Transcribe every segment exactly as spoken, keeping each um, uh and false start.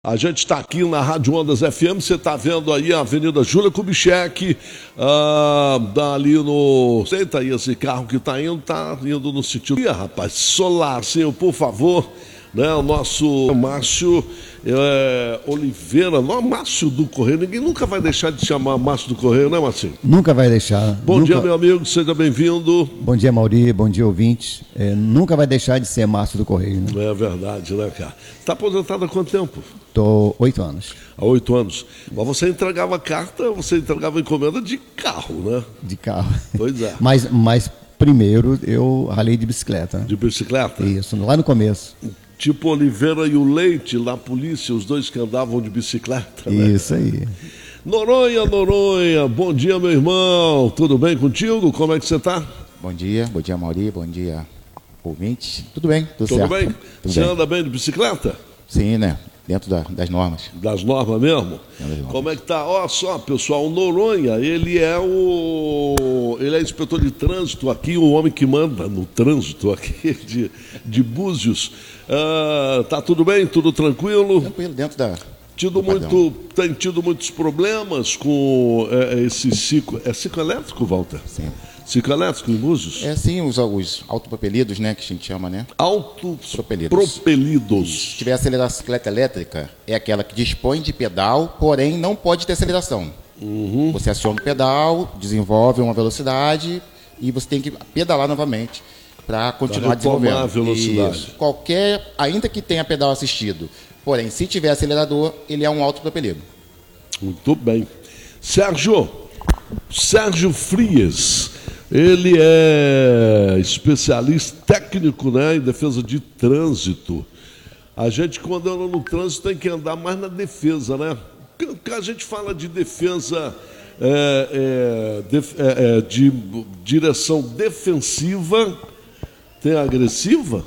A gente está aqui na Rádio Ondas F M, você está vendo aí a Avenida Júlia Kubitschek, ah, ali no... Sei, tá aí esse carro que está indo, está indo no sentido... Ih, rapaz, Solar, senhor, por favor, né, o nosso Márcio é, Oliveira, não, Márcio do Correio, ninguém nunca vai deixar de chamar Márcio do Correio, né, Marcinho? Nunca vai deixar. Bom nunca... dia, meu amigo, seja bem-vindo. Bom dia, Mauri, bom dia, ouvintes. É, nunca vai deixar de ser Márcio do Correio, né? É verdade, né, cara? Está aposentado há quanto tempo? Estou oito anos. Há oito anos. Mas você entregava carta, você entregava encomenda de carro, né? De carro. Pois é. mas, mas primeiro eu ralei de bicicleta. Né? De bicicleta? Isso, lá no começo. Tipo Oliveira e o Leite, lá polícia, os dois que andavam de bicicleta. Né? Isso aí. Noronha, Noronha, bom dia, meu irmão. Tudo bem contigo? Como é que você está? Bom dia, bom dia, Mauri, bom dia, ouvintes. Tudo bem, tudo, tudo certo. Bem? Tudo você bem? anda bem de bicicleta? Sim, né? Dentro da, das normas. Das normas mesmo? Das normas. Como é que tá? Olha só, pessoal, o Noronha, ele é o... Ele é inspetor de trânsito aqui, o homem que manda no trânsito aqui de, de Búzios. Uh, tá tudo bem? Tudo tranquilo? Tranquilo, dentro da... Tido muito, tem tido muitos problemas com é, esse ciclo... É ciclo elétrico, Walter? Sim. Ciclo elétrico em Búzios? É sim, os, os autopropelidos, né, que a gente chama, né? Autopropelidos. Se tiver aceleração bicicleta elétrica, é aquela que dispõe de pedal, porém não pode ter aceleração. Uhum. Você aciona o pedal, desenvolve uma velocidade e você tem que pedalar novamente para continuar desenvolvendo. A velocidade. Isso. Qualquer, ainda que tenha pedal assistido, porém, se tiver acelerador, ele é um autopropelido. Muito bem. Sérgio, Sérgio Frias. Ele é especialista técnico, né, em defesa de trânsito. A gente, quando anda no trânsito, tem que andar mais na defesa, né? Porque a gente fala de defesa é, é, de, é, é, de direção defensiva, tem agressiva.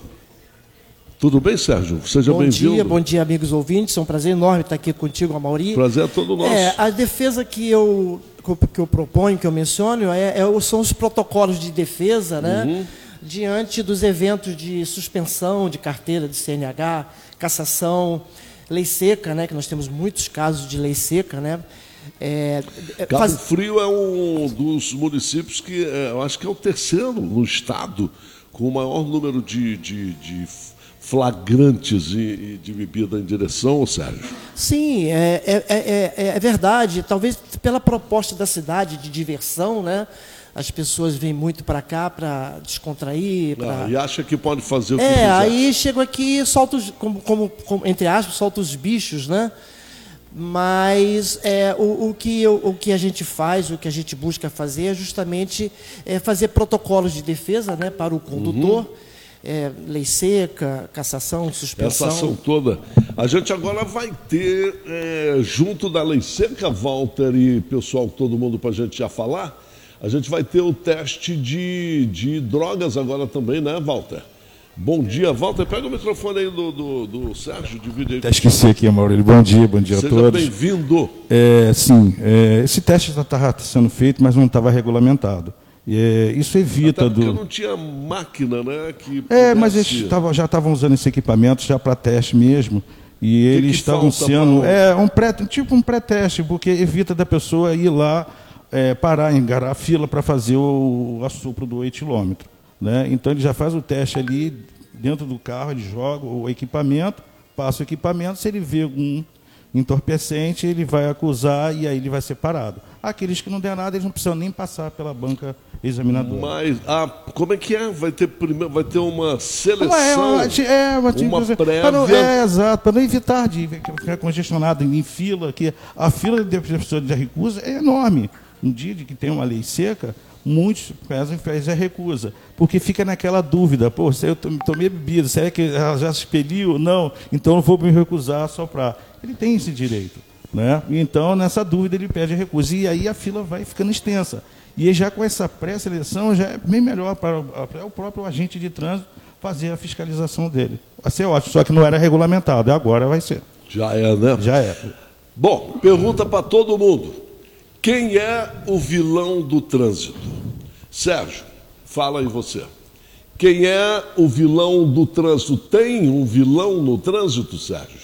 Tudo bem, Sérgio? Seja bem-vindo. Bom dia, bom dia, amigos ouvintes. É um prazer enorme estar aqui contigo, Mauri. Prazer é todo nosso. É, a defesa que eu, que eu proponho, que eu menciono, é, é, são os protocolos de defesa, né? Uhum. Diante dos eventos de suspensão de carteira de C N H, cassação, lei seca, né? Que nós temos muitos casos de lei seca, né? É, Cabo faz... Frio é um dos municípios que é, eu acho que é o terceiro no estado com o maior número de, de, de flagrantes e de bebida em direção, Sérgio? Sim, é, é, é, é verdade. Talvez pela proposta da cidade de diversão, né? As pessoas vêm muito para cá para descontrair. Pra... Ah, e acha que pode fazer o que é, quiser. Aí chego aqui e solto, os, como, como, como, entre aspas, solto os bichos, né? Mas é, o, o, que eu, o que a gente faz, o que a gente busca fazer é justamente é, fazer protocolos de defesa, né, para o condutor. Uhum. É, lei seca, cassação, suspensão. Essa ação toda. A gente agora vai ter, é, junto da lei seca, Walter e pessoal, todo mundo para a gente já falar, a gente vai ter o teste de, de drogas agora também, né, Walter? Bom dia, Walter. Pega o microfone aí do, do, do Sérgio, divide aí. Até esqueci aqui, Maurílio. Bom dia, bom dia Seja a todos. Seja bem-vindo. É, sim, é, esse teste já estava sendo feito, mas não estava regulamentado. E, é, isso evita Até porque do. não tinha máquina, né? Que é, mas eles tavam, já estavam usando esse equipamento já para teste mesmo. E que eles que estavam sendo. Pra... É, um pré, tipo um pré-teste, porque evita da pessoa ir lá, é, parar, engarar a fila para fazer o, o assopro do etilômetro. Né? Então ele já faz o teste ali dentro do carro, ele joga o equipamento, passa o equipamento, se ele vê algum entorpecente, ele vai acusar e aí ele vai ser parado. Aqueles que não der nada, eles não precisam nem passar pela banca examinadora. Mas ah, como é que é? Vai ter, primeiro, vai ter uma seleção, uma, é, uma, é, uma, uma prévia? Não, é, exato, para não evitar de ficar congestionado em fila, que a fila de pessoas de recusa é enorme. Um dia de que tem uma lei seca, muitos pesam faz a recusa, porque fica naquela dúvida, pô, se eu tomei bebida, será que ela já se expeliu? Não, então eu vou me recusar só para... Ele tem esse direito, né? Então, nessa dúvida, ele pede a recusa, e aí a fila vai ficando extensa. E já com essa pré-seleção, já é bem melhor para o próprio agente de trânsito fazer a fiscalização dele. Vai ser ótimo, só que não era regulamentado, agora vai ser. Já é, né? Já é. Bom, pergunta para todo mundo. Quem é o vilão do trânsito? Sérgio, fala aí você. Quem é o vilão do trânsito? Tem um vilão no trânsito, Sérgio?